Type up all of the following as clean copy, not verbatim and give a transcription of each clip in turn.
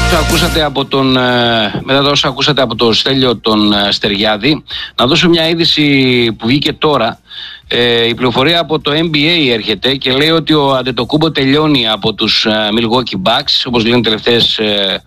Μετά τα όσα ακούσατε από τον Στέλιο τον Στεριάδη, να δώσω μια είδηση που βγήκε τώρα. Η πληροφορία από το NBA έρχεται και λέει ότι ο Αντετοκούμπο τελειώνει από τους Milwaukee Bucks, όπως λένε τελευταίες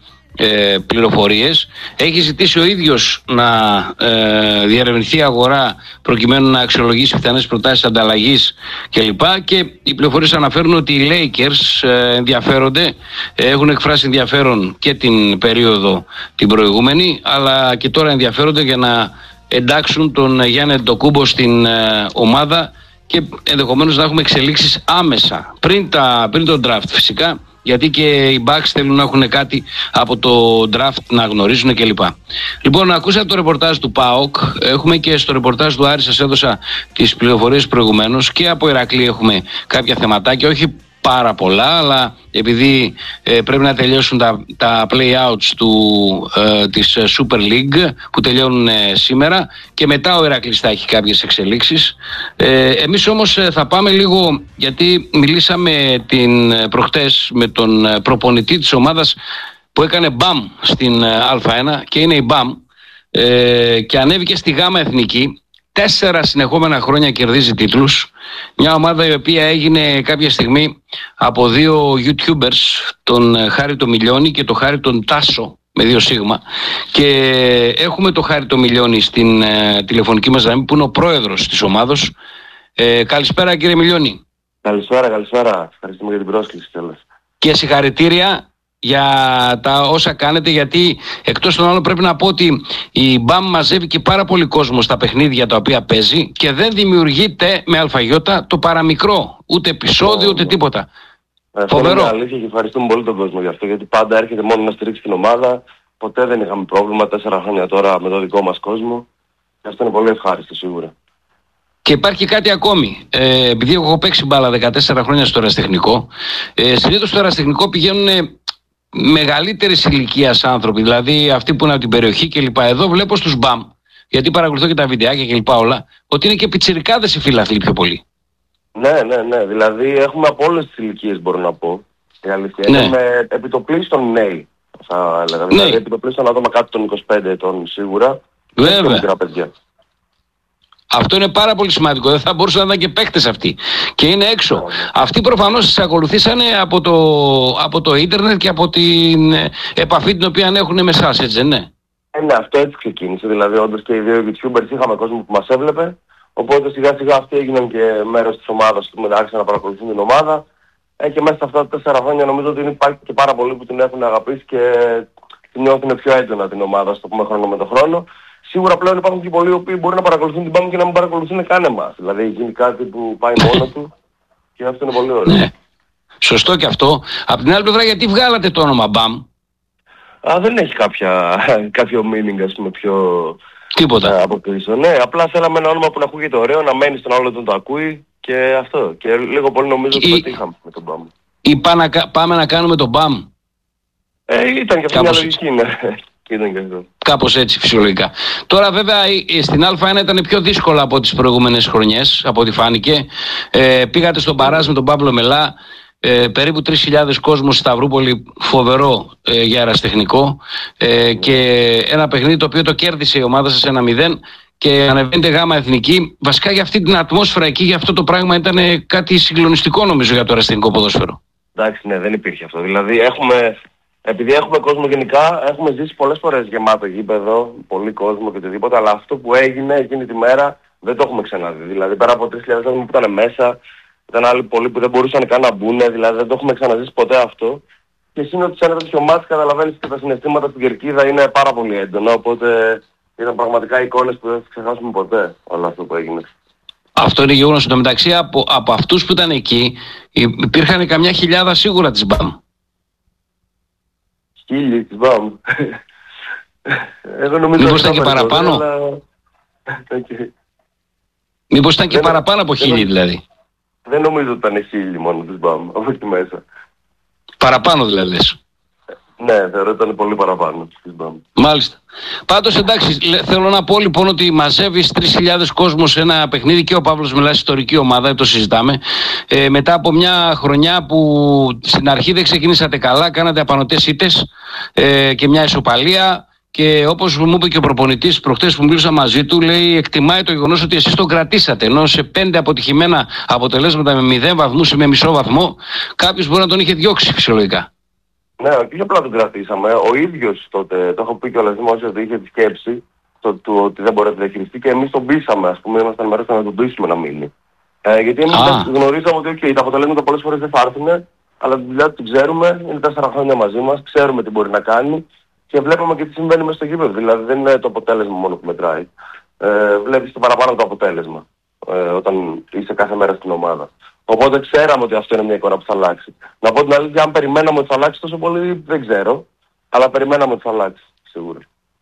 πληροφορίες. Έχει ζητήσει ο ίδιος να διερευνηθεί η αγορά προκειμένου να αξιολογήσει πιθανές προτάσεις ανταλλαγής κλπ. Και οι πληροφορίες αναφέρουν ότι οι Lakers ενδιαφέρονται, έχουν εκφράσει ενδιαφέρον και την περίοδο την προηγούμενη, αλλά και τώρα ενδιαφέρονται για να εντάξουν τον Γιάννη Αντετοκούμπο στην ομάδα και ενδεχομένως να έχουμε εξελίξεις άμεσα πριν τον draft φυσικά, γιατί και οι Bucks θέλουν να έχουν κάτι από το draft να γνωρίζουν κλπ. Λοιπόν, ακούσατε το ρεπορτάζ του ΠΑΟΚ, έχουμε και στο ρεπορτάζ του Άρη, σας έδωσα τις πληροφορίες προηγουμένως, και από Ηρακλή έχουμε κάποια θεματάκια, όχι πάρα πολλά, αλλά επειδή πρέπει να τελειώσουν τα play-outs της Super League που τελειώνουν σήμερα, και μετά ο Ηρακλής θα έχει κάποιες εξελίξεις. Εμείς όμως θα πάμε λίγο, γιατί μιλήσαμε προχτές με τον προπονητή της ομάδας που έκανε μπαμ στην Α1 και είναι η μπαμ, και ανέβηκε στη Γάμα Εθνική. 4 συνεχόμενα χρόνια κερδίζει τίτλους. Μια ομάδα η οποία έγινε κάποια στιγμή από 2 YouTubers, τον Χάρη το Μιλιώνη και τον Χάρη τον Τάσο με 2 σίγμα. Και έχουμε τον Χάρη το Μιλιώνη στην τηλεφωνική μας γραμμή, που είναι ο πρόεδρος της ομάδος. Καλησπέρα κύριε Μιλιώνη. Καλησπέρα. Ευχαριστούμε για την πρόσκληση κιόλας. Και συγχαρητήρια για τα όσα κάνετε, γιατί εκτός των άλλων πρέπει να πω ότι η Μπαμ μαζεύει και πάρα πολύ κόσμο στα παιχνίδια τα οποία παίζει και δεν δημιουργείται με αλφαγιώτα το παραμικρό, ούτε επεισόδιο ούτε τίποτα. Φοβερό. Είναι αλήθεια και ευχαριστούμε πολύ τον κόσμο γι' αυτό, γιατί πάντα έρχεται μόνο να στηρίξει την ομάδα. Ποτέ δεν είχαμε πρόβλημα, 4 χρόνια τώρα με το δικό μας κόσμο, και αυτό είναι πολύ ευχάριστο σίγουρα. Και υπάρχει κάτι ακόμη. Επειδή έχω παίξει μπάλα 14 χρόνια στο ερασιτεχνικό, συνήθως στο ερασιτεχνικό πηγαίνουν μεγαλύτερης ηλικίας άνθρωποι, δηλαδή αυτοί που είναι από την περιοχή κλπ. Εδώ βλέπω στους μπαμ, γιατί παρακολουθώ και τα βιντεάκια κλπ. Όλα, ότι είναι και πιτσιρικάδες οι φίλαθλοι πιο πολύ. Ναι. Δηλαδή έχουμε από όλες τις ηλικίες, μπορώ να πω. Η αλήθεια. Ναι. Έχουμε επιτοπλίστων νέοι, θα έλεγα. Ναι. Δηλαδή επιτοπλίστων άτομα κάτω των 25 ετών σίγουρα. Βέβαια. Και μικρά παιδιά. Αυτό είναι πάρα πολύ σημαντικό. Δεν θα μπορούσαν να ήταν και παίκτες αυτοί. Και είναι έξω. Αυτοί προφανώς σας ακολουθήσανε από το ίντερνετ και από την επαφή την οποία έχουν με εσάς, έτσι ναι? Ναι, αυτό έτσι ξεκίνησε. Δηλαδή, όντως και οι 2 YouTubers είχαμε κόσμο που μας έβλεπε. Οπότε σιγά σιγά αυτοί έγιναν και μέρος της ομάδας που μετά άρχισαν να παρακολουθούν την ομάδα. Και μέσα σε αυτά τα 4 χρόνια νομίζω ότι υπάρχει και πάρα πολλοί που την έχουν αγαπήσει και την νιώθουν πιο έντονα την ομάδα, στο πούμε, χρόνο με το χρόνο. Σίγουρα πλέον υπάρχουν και πολλοί οι οποίοι μπορεί να παρακολουθούν την ΠΑΜ και να μην παρακολουθούν καν εμάς. Δηλαδή γίνει κάτι που πάει μόνο του και αυτό είναι πολύ ωραίο. Ναι. Σωστό και αυτό. Απ' την άλλη πλευρά, γιατί βγάλατε το όνομα BAM? Δεν έχει κάποιο meaning, ας πούμε, πιο τίποτα από πίσω. Ναι, απλά θέλαμε ένα όνομα που να ακούγεται ωραίο, να μένει στον άλλο τον το ακούει και αυτό. Και λίγο πολύ νομίζω ότι πετύχαμε με τον BAM. Ή πάμε να κάνουμε τον BAM. Ήταν και αυτή μια λογική, ναι. Κάπως έτσι φυσιολογικά. Τώρα βέβαια στην Α1 ήταν πιο δύσκολα από τις προηγούμενες χρονιές, από ό,τι φάνηκε. Πήγατε στον Παράζ με τον Παύλο Μελά, περίπου 3.000 κόσμος στη Σταυρούπολη, φοβερό για αεραστεχνικό, και ένα παιχνίδι το οποίο το κέρδισε η ομάδα σας 1-0 και ανεβαίνετε Γάμα Εθνική. Βασικά για αυτή την ατμόσφαιρα εκεί, για αυτό το πράγμα ήταν κάτι συγκλονιστικό νομίζω για το αεραστεχνικό ποδόσφαιρο. Εντάξει, ναι, δεν υπήρχε αυτό. Δηλαδή επειδή έχουμε κόσμο γενικά, έχουμε ζήσει πολλές φορές γεμάτο γήπεδο, πολύ κόσμο και οτιδήποτε, αλλά αυτό που έγινε εκείνη τη μέρα δεν το έχουμε ξαναδεί. Δηλαδή πέρα από 3.000 άτομα που ήταν μέσα, ήταν άλλοι πολλοί που δεν μπορούσαν καν να μπουν, δηλαδή δεν το έχουμε ξαναζήσει ποτέ αυτό. Και σύνοτι σε ένα τέτοιο μάτς καταλαβαίνεις και τα συναισθήματα στην κερκίδα είναι πάρα πολύ έντονα, οπότε ήταν πραγματικά εικόνες που δεν θα ξεχάσουμε ποτέ όλο αυτό που έγινε. Αυτό είναι γεγονός. Στο μεταξύ από αυτούς που ήταν εκεί υπήρχαν καμιά χιλιάδα σίγουρα της BAM. 1.000 της BAM. Εγώ νομίζω μήπως ήταν και παραπάνω? Μήπως ήταν και παραπάνω από 1.000 δηλαδή? Δεν νομίζω ότι ήταν 1.000 μόνο της BAM από εκεί μέσα. Παραπάνω δηλαδή λες? Ναι, θεωρώ ότι ήταν πολύ παραπάνω. Μάλιστα. Πάντως εντάξει, θέλω να πω λοιπόν ότι μαζεύεις 3.000 κόσμο σε ένα παιχνίδι και ο Παύλος μιλάει ιστορική ομάδα, το συζητάμε. Μετά από μια χρονιά που στην αρχή δεν ξεκινήσατε καλά, κάνατε απανωτές ήττες και μια ισοπαλία. Και όπως μου είπε και ο προπονητής προχτές που μίλησα μαζί του, λέει εκτιμάει το γεγονός ότι εσείς τον κρατήσατε. Ενώ σε 5 αποτυχημένα αποτελέσματα με 0 βαθμούς ή με μισό βαθμό, κάποιος μπορεί να τον είχε διώξει φυσιολογικά. Ναι, όχι απλά τον κρατήσαμε. Ο ίδιος τότε, το έχω πει κιόλας δημόσια, ότι είχε τη σκέψη ότι δεν μπορεί να τη διαχειριστεί και εμείς τον πείσαμε, ας πούμε, ήμασταν μέρος να τον πείσουμε να μείνει. Γιατί εμείς γνωρίζαμε ότι τα αποτελέσματα πολλές φορές δεν θα έρθουν, αλλά τη δουλειά του την ξέρουμε, είναι 4 χρόνια μαζί μας, ξέρουμε τι μπορεί να κάνει και βλέπουμε και τι συμβαίνει μέσα στο γήπεδο. Δηλαδή δεν είναι το αποτέλεσμα μόνο που μετράει. Βλέπεις το παραπάνω το αποτέλεσμα όταν είσαι κάθε μέρα στην ομάδα. Οπότε ξέραμε ότι αυτό είναι μια εικόνα που θα αλλάξει. Να πω την αλήθεια, αν περιμέναμε ότι θα αλλάξει τόσο πολύ, δεν ξέρω. Αλλά περιμέναμε ότι θα αλλάξει, σίγουρα.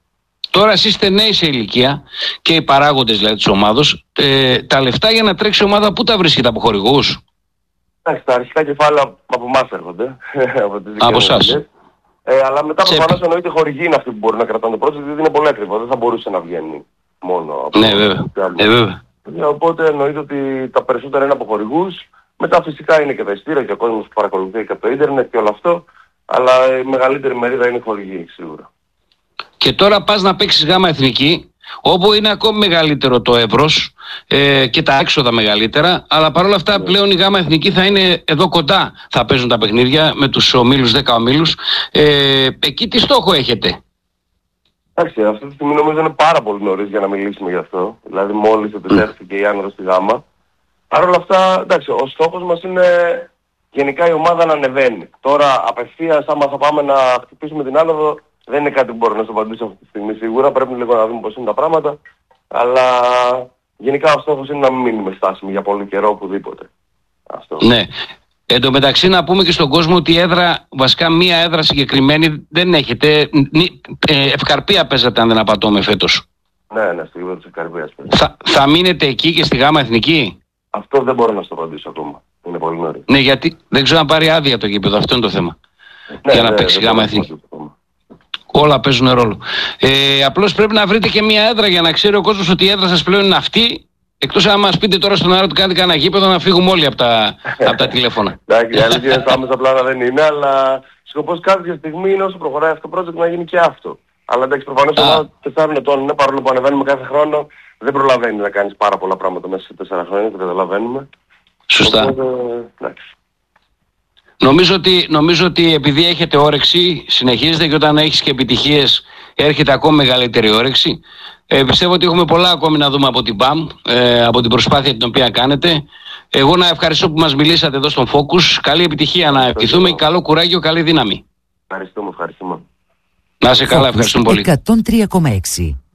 Τώρα εσείς είστε νέοι σε ηλικία και οι παράγοντες δηλαδή της ομάδος. Τα λεφτά για να τρέξει η ομάδα πού τα βρίσκεται, από χορηγούς? Εντάξει, τα αρχικά κεφάλαια από εμάς έρχονται. Από εσάς. Αλλά μετά προφανώς εννοείται οι χορηγοί είναι αυτοί που μπορούν να κρατάνε το project, γιατί είναι πολύ ακριβό. Δεν θα μπορούσε να βγαίνει μόνο από. Ναι, βέβαια. Οπότε εννοείται ότι τα περισσότερα είναι από χορηγούς. Μετά φυσικά είναι και τα ειστήρια και ο κόσμος που παρακολουθεί και από το ίντερνετ και όλο αυτό. Αλλά η μεγαλύτερη μερίδα είναι χορηγοί, σίγουρα. Και τώρα πας να παίξεις Γάμα Εθνική, όπου είναι ακόμη μεγαλύτερο το εύρος και τα έξοδα μεγαλύτερα. Αλλά παρόλα αυτά πλέον η Γάμα Εθνική θα είναι εδώ κοντά. Θα παίζουν τα παιχνίδια με τους ομίλους, 10 ομίλους. Εκεί τι στόχο έχετε? Εντάξει, αυτή τη στιγμή νομίζω είναι πάρα πολύ νωρίς για να μιλήσουμε γι' αυτό. Δηλαδή μόλις επιστρέφθηκε η άνοδος στη Γάμα. Παρ' όλα αυτά, εντάξει, ο στόχος μας είναι γενικά η ομάδα να ανεβαίνει. Τώρα απευθείας άμα θα πάμε να χτυπήσουμε την άνοδο, δεν είναι κάτι που μπορώ να σου απαντήσω αυτή τη στιγμή σίγουρα. Πρέπει λίγο να δούμε πώς είναι τα πράγματα. Αλλά γενικά ο στόχος είναι να μην μείνουμε στάσιμοι για πολύ καιρό οπουδήποτε. Αυτό. Ναι. Εν τω μεταξύ να πούμε και στον κόσμο ότι η έδρα, βασικά μία έδρα συγκεκριμένη δεν έχετε. Ευκαρπία παίζατε αν δεν απατώμε φέτος. Ναι, στη γήπεδο της Ευκαρπίας. Θα μείνετε εκεί και στη Γάμα Εθνική? Αυτό δεν μπορώ να σου απαντήσω ακόμα. Είναι πολύ νωρίς. Ναι, γιατί δεν ξέρω αν πάρει άδεια το γήπεδο, αυτό είναι το θέμα. Ναι, για να παίξει Γάμα Εθνική. Όλα παίζουν ρόλο. Απλώς πρέπει να βρείτε και μία έδρα για να ξέρει ο κόσμος ότι η έδρα σας πλέον είναι αυτή. Εκτός αν μας πείτε τώρα στον αέρα του κάνετε κανένα γήπεδο να φύγουμε όλοι από τα τηλέφωνα. Εντάξει, η αλήθεια είναι άμεσα πλάνα δεν είναι, αλλά σκοπός κάποια στιγμή είναι όσο προχωράει αυτό το project να γίνει και αυτό. Αλλά εντάξει, προφανώς ομάδα 4 ετών είναι, παρόλο που ανεβαίνουμε κάθε χρόνο, δεν προλαβαίνει να κάνεις πάρα πολλά πράγματα μέσα σε 4 χρόνια, δεν καταλαβαίνουμε. Σωστά. Οπότε, νομίζω ότι επειδή έχετε όρεξη, συνεχίζετε και όταν έχεις και επιτυχίες έρχεται ακόμη μεγαλύτερη όρεξη. Πιστεύω ότι έχουμε πολλά ακόμη να δούμε από την ΠΑΜ, από την προσπάθεια την οποία κάνετε. Εγώ να ευχαριστώ που μας μιλήσατε εδώ στον Focus. Καλή επιτυχία να ευχηθούμε, καλό κουράγιο, καλή δύναμη. Ευχαριστούμε. Να είσαι καλά, ευχαριστούμε πολύ. 103,6